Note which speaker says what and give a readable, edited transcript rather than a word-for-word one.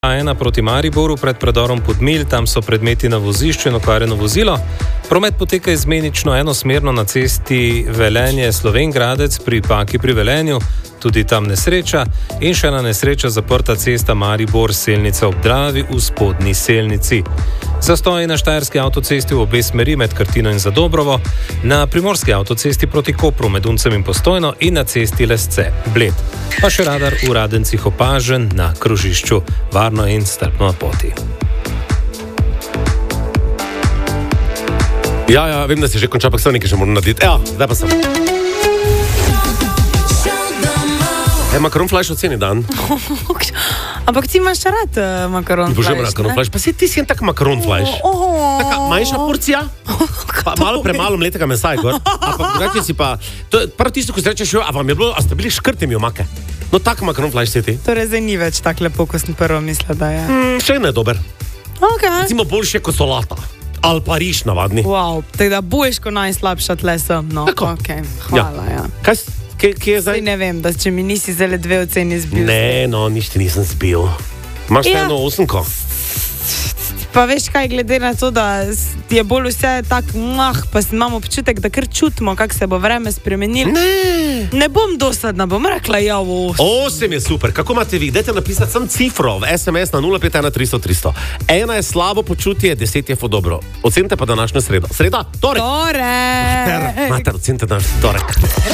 Speaker 1: A1 proti Mariboru pred predorom Podmilj, tam so predmeti na vozišču in okvarjeno vozilo. Promet poteka izmenično enosmerno na cesti Velenje-Slovenj-Gradec pri Paki pri Velenju, tudi tam nesreča in še ena nesreča zaprta cesta Maribor-Selnica ob Dravi v spodnji Selnici. Zastoji na štajerski avtocesti v obe smeri med Krtino in Zadobrovo, na primorski avtocesti proti Kopru med Uncem in Postojno in na cesti Lesce-Bled. Pa še radar v Radencih opažen na krožišču. Varno in strpno na poti.
Speaker 2: Ja, vem, da si že končal, ampak sem nekaj še moram narediti. Ja, zdaj pa sem. Makaron flash oceni dan.
Speaker 3: Ampak ti imaš rad makaron flash,
Speaker 2: ne? Makaron flash. Pa si ti si en tak makaron flash. Taka manjša porcija, pa malo premalo mletega mesa, ampak drugače si pa... To je prav tisto, ko si rečeš, a vam je bilo, a ste bili škrti mi omake? No, tak makaron flash si ti.
Speaker 3: Torej zdaj ni več tak lepo, ko sem prvo mislila, da je.
Speaker 2: Še ne je dober.
Speaker 3: Okay.
Speaker 2: Recimo boljše kot solata. Ali pa riž navadni.
Speaker 3: Wow, tako da boješko najslabša tle sem. No,
Speaker 2: tako.
Speaker 3: Okay. Hvala, ja.
Speaker 2: Kje je zdaj?
Speaker 3: Ne vem, da če mi nisi zele 2 oceni zbil.
Speaker 2: Ne, no, nič ti nisem zbil. Imaš eno 8?
Speaker 3: Pa veš kaj, glede na to, da je bolj vse tak pa imam občutek, da kar čutimo, kako se bo vreme spremenilo. Ne bom dosadna, bom rekla ja v 8.
Speaker 2: 8 je super. Kako imate vi? Dajte napisati sam cifro v SMS na 051 300 300. 1 je slabo počutje, 10 je dobro. Ocenite pa današnjo sredo. Sreda? Torek?
Speaker 3: Torek!
Speaker 2: Mater, ocenite današnjo torek.